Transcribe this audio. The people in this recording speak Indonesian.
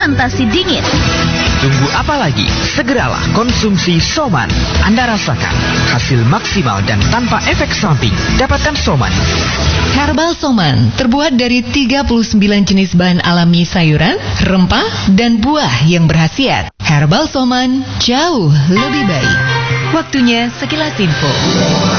Fantasi dingin. Tunggu apa lagi? Segeralah konsumsi Soman. Anda rasakan hasil maksimal dan tanpa efek samping. Dapatkan Soman. Herbal Soman terbuat dari 39 jenis bahan alami sayuran, rempah, dan buah yang berkhasiat. Herbal Soman jauh lebih baik. Waktunya sekilas info.